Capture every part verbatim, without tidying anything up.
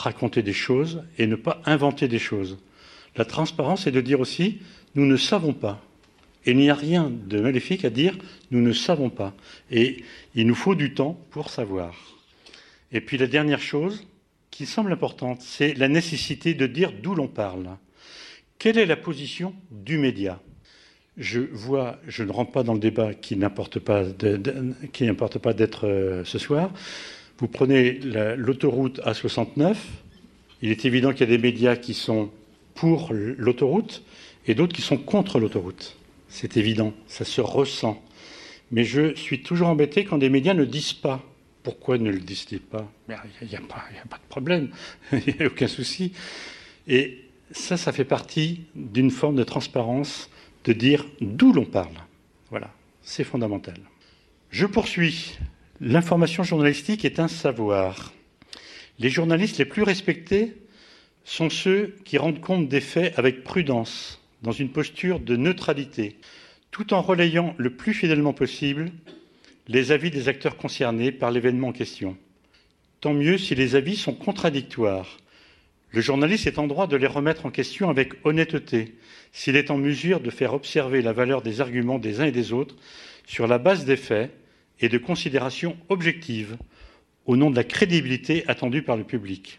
raconter des choses et ne pas inventer des choses. La transparence, c'est de dire aussi, nous ne savons pas. Et il n'y a rien de maléfique à dire, nous ne savons pas. Et il nous faut du temps pour savoir. Et puis la dernière chose, qui semble importante, c'est la nécessité de dire d'où l'on parle. Quelle est la position du média ? Je vois, je ne rentre pas dans le débat qui n'importe pas, de, de, qui n'importe pas d'être euh, ce soir. Vous prenez la, l'autoroute A soixante-neuf, il est évident qu'il y a des médias qui sont pour l'autoroute et d'autres qui sont contre l'autoroute. C'est évident, ça se ressent. Mais je suis toujours embêté quand des médias ne disent pas. Pourquoi ne le disent-ils pas ? Il n'y a, a, a pas de problème, il n'y a aucun souci. Et ça, ça fait partie d'une forme de transparence, de dire d'où l'on parle. Voilà, c'est fondamental. Je poursuis. L'information journalistique est un savoir. Les journalistes les plus respectés sont ceux qui rendent compte des faits avec prudence, dans une posture de neutralité, tout en relayant le plus fidèlement possible les avis des acteurs concernés par l'événement en question. Tant mieux si les avis sont contradictoires. Le journaliste est en droit de les remettre en question avec honnêteté, s'il est en mesure de faire observer la valeur des arguments des uns et des autres sur la base des faits et de considérations objectives, au nom de la crédibilité attendue par le public.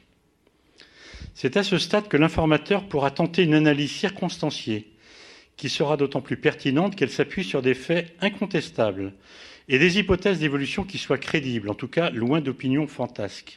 C'est à ce stade que l'informateur pourra tenter une analyse circonstanciée, qui sera d'autant plus pertinente qu'elle s'appuie sur des faits incontestables et des hypothèses d'évolution qui soient crédibles, en tout cas loin d'opinions fantasques.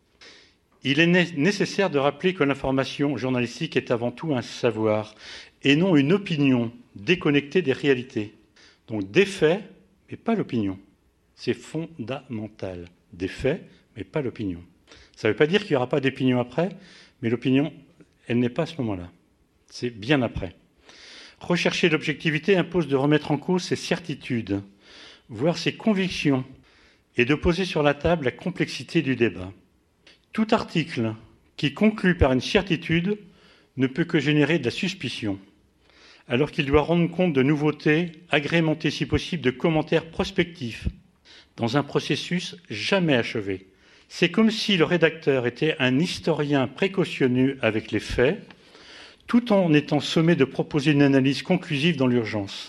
Il est nécessaire de rappeler que l'information journalistique est avant tout un savoir et non une opinion déconnectée des réalités. Donc des faits, mais pas l'opinion. C'est fondamental. Des faits, mais pas l'opinion. Ça ne veut pas dire qu'il n'y aura pas d'opinion après, mais l'opinion, elle n'est pas à ce moment-là. C'est bien après. Rechercher l'objectivité impose de remettre en cause ses certitudes, voire ses convictions, et de poser sur la table la complexité du débat. Tout article qui conclut par une certitude ne peut que générer de la suspicion, alors qu'il doit rendre compte de nouveautés, agrémenter si possible de commentaires prospectifs, dans un processus jamais achevé. C'est comme si le rédacteur était un historien précautionneux avec les faits, tout en étant sommé de proposer une analyse conclusive dans l'urgence.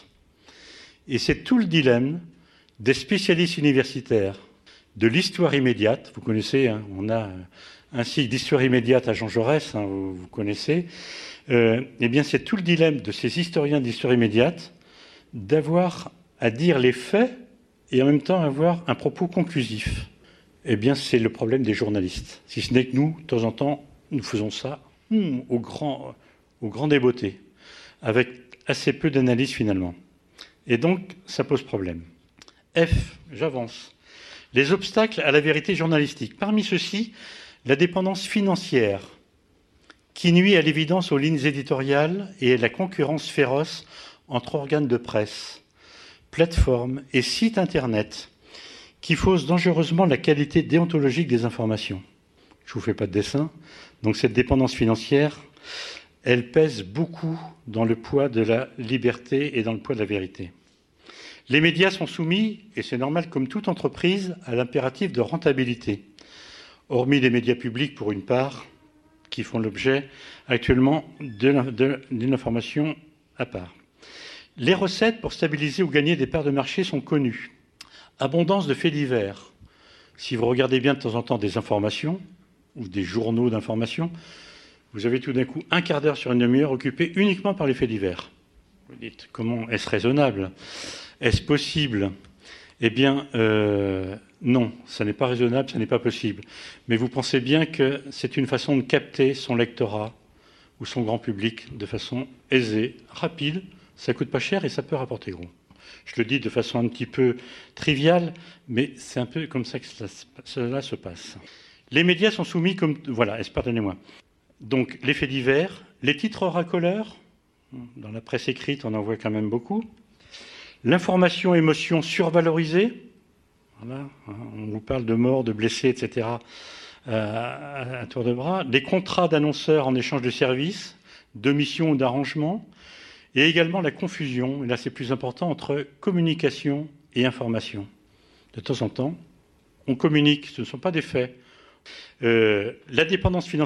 Et c'est tout le dilemme des spécialistes universitaires de l'histoire immédiate. Vous connaissez, hein, on a un cycle d'histoire immédiate à Jean Jaurès, hein, vous, vous connaissez. Euh, eh bien, c'est tout le dilemme de ces historiens d'histoire immédiate d'avoir à dire les faits et en même temps avoir un propos conclusif. Eh bien, c'est le problème des journalistes. Si ce n'est que nous, de temps en temps, nous faisons ça hum, au grand, au grand débeauté, avec assez peu d'analyse finalement. Et donc, ça pose problème. F, j'avance. Les obstacles à la vérité journalistique. Parmi ceux-ci, la dépendance financière, qui nuit à l'évidence aux lignes éditoriales et à la concurrence féroce entre organes de presse, plateformes et sites Internet, qui faussent dangereusement la qualité déontologique des informations. Je ne vous fais pas de dessin. Donc cette dépendance financière, elle pèse beaucoup dans le poids de la liberté et dans le poids de la vérité. Les médias sont soumis, et c'est normal comme toute entreprise, à l'impératif de rentabilité. Hormis les médias publics, pour une part, qui font l'objet actuellement d'une information à part. Les recettes pour stabiliser ou gagner des parts de marché sont connues. Abondance de faits divers. Si vous regardez bien de temps en temps des informations, ou des journaux d'information, vous avez tout d'un coup un quart d'heure sur une demi-heure occupé uniquement par les faits divers. Vous dites, comment est-ce raisonnable ? Est-ce possible ? Eh bien, euh, non, ça n'est pas raisonnable, ça n'est pas possible. Mais vous pensez bien que c'est une façon de capter son lectorat ou son grand public de façon aisée, rapide, ça ne coûte pas cher et ça peut rapporter gros. Je le dis de façon un petit peu triviale, mais c'est un peu comme ça que cela, cela se passe. Les médias sont soumis comme... Voilà, pardonnez-moi. Donc, les faits divers, les titres racoleurs, dans la presse écrite, on en voit quand même beaucoup. L'information émotion survalorisée, voilà, on vous parle de morts, de blessés, et cetera, à, à tour de bras. Des contrats d'annonceurs en échange de services, de missions ou d'arrangements. Et également la confusion, et là c'est plus important, entre communication et information. De temps en temps, on communique, ce ne sont pas des faits. Euh, la dépendance financière